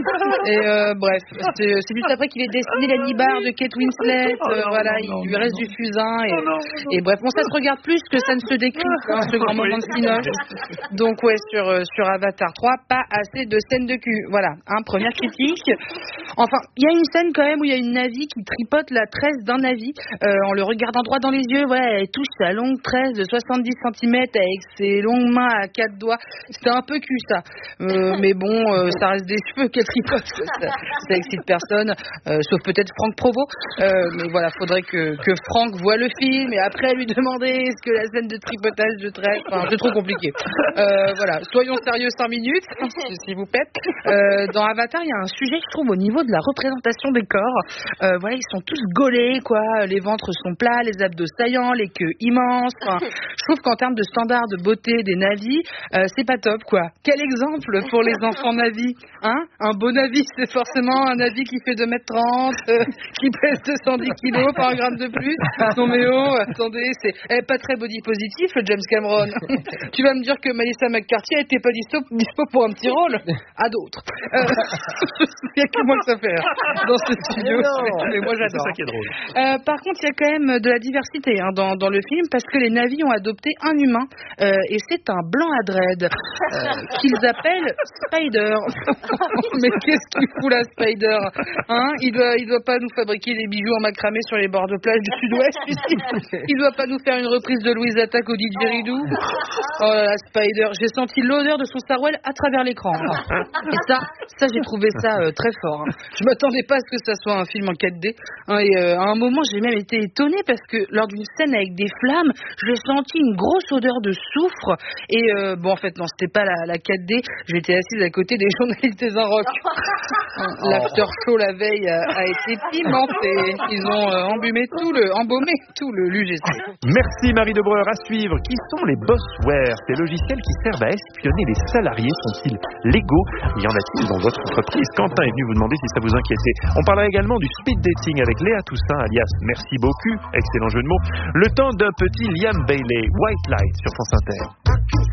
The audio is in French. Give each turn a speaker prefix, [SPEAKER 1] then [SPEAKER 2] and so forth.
[SPEAKER 1] Et bref, c'est juste après qu'il ait dessiné la nibarre de Kate Winslet. Voilà, il lui reste du fusain. Et bref, bon, ça se regarde plus que ça ne se décrit, ce grand moment de cinoche. Donc ouais, sur Avatar 3, pas assez de scènes de cul. Voilà, première critique. Enfin, il y a une scène quand même où il y a une Na'vi qui tripote la tresse d'un Na'vi en le regardant droit dans les yeux. Voilà, elle touche sa longue tresse de 70 cm avec ses longues mains à 4 doigts. C'était un peu cul ça. Mais bon, ça reste des cheveux qu'elle tripote. Ça excite personne, sauf peut-être Franck Provost. Mais voilà, faudrait que Franck voit le film et après lui demander est-ce que la scène de tripotage de tresse, enfin, c'est trop compliqué. Voilà, soyons sérieux 5 minutes, s'il vous plaît. Dans Avatar, il y a un sujet, je trouve, au niveau de la représentation des corps. Voilà, ils sont tous gaulés, quoi. Les ventres sont plats, les abdos saillants, les queues immenses. Enfin, je trouve qu'en termes de standards de beauté des Na'vis, c'est pas top, quoi. Quel exemple pour les enfants Na'vis, hein? Un beau Na'vi, c'est forcément un Na'vi qui fait 2m30, qui pèse 210 kilos, pas un gramme de plus. Non mais oh, attendez, c'est pas très body positif, le James Cameron. Tu vas me dire que Melissa McCarthy était pas dispo pour un petit rôle? À d'autres. Il y a que moi que ça fait dans ce studio. Mais moi j'adore.
[SPEAKER 2] C'est ça qui est drôle.
[SPEAKER 1] Par contre, il y a quand même de la diversité dans le film parce que les Na'vis ont adopté un humain et c'est un blanc à dread qu'ils appellent Spider. Mais qu'est-ce qu'il fout là, Spider, hein? Il doit pas nous fabriquer des bijoux en macramé sur les bords de plage du sud-ouest ici. Il doit pas nous faire une reprise de Louise Attaque au didgeridoo. Oh là là, Spider, j'ai senti l'odeur de son sarouel à travers l'écran. Et ça j'ai trouvé ça très fort. Je m'attendais pas à ce que ça soit un film en 4D. Et à un moment, j'ai même été étonnée parce que lors d'une scène avec des flammes, j'ai senti une grosse odeur de soufre. Et bon, en fait, non, c'était pas la 4D. J'étais assise à côté des journalistes des Inrocks. L'after show la veille a été pimenté. Ils ont embaumé tout le l'UGC.
[SPEAKER 2] Merci Marie Debreur. À suivre, qui sont les Bossware? Ces logiciels qui servent à espionner les salariés sont-ils légaux? Y en a-t-il dans votre entreprise? Quentin est venu vous demander si ça vous inquiétait. On parlera également du speed dating avec Léa Toussaint, alias Merci beaucoup, excellent jeu de mots, le temps d'un petit Liam Bailey, White Light sur France Inter.